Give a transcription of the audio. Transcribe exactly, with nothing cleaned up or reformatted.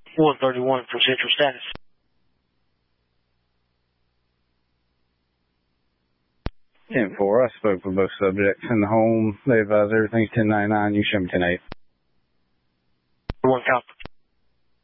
one thirty-one for Central status. ten four, I spoke with both subjects in the home. They advise everything's ten ninety-nine. You show me ten eight. One copy.